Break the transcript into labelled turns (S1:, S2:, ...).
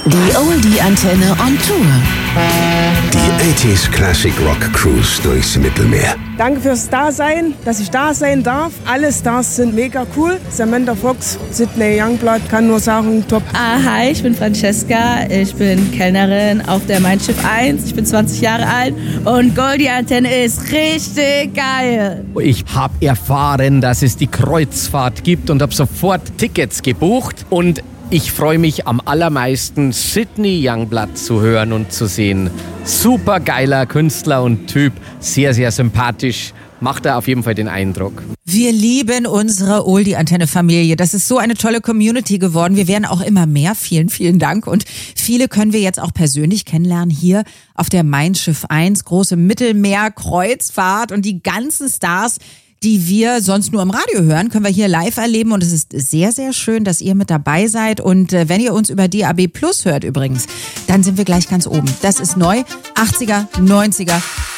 S1: Die Oldie-Antenne on Tour.
S2: Die 80s Classic Rock Cruise durchs Mittelmeer.
S3: Danke fürs Dasein, dass ich da sein darf. Alle Stars sind mega cool. Samantha Fox, Sydney Youngblood, kann nur sagen, top.
S4: Hi, ich bin Francesca. Ich bin Kellnerin auf der Mein Schiff 1. Ich bin 20 Jahre alt und Goldie-Antenne ist richtig geil.
S5: Ich habe erfahren, dass es die Kreuzfahrt gibt und habe sofort Tickets gebucht. Und ich freue mich am allermeisten, Sydney Youngblood zu hören und zu sehen. Super geiler Künstler und Typ, sehr, sehr sympathisch. Macht er auf jeden Fall den Eindruck.
S6: Wir lieben unsere Oldie-Antenne-Familie. Das ist so eine tolle Community geworden. Wir werden auch immer mehr. Vielen, vielen Dank. Und viele können wir jetzt auch persönlich kennenlernen hier auf der Mein Schiff 1. Große Mittelmeer-Kreuzfahrt und die ganzen Stars, die wir sonst nur im Radio hören, können wir hier live erleben. Und es ist sehr, sehr schön, dass ihr mit dabei seid. Und wenn ihr uns über DAB Plus hört übrigens, dann sind wir gleich ganz oben. Das ist neu, 80er, 90er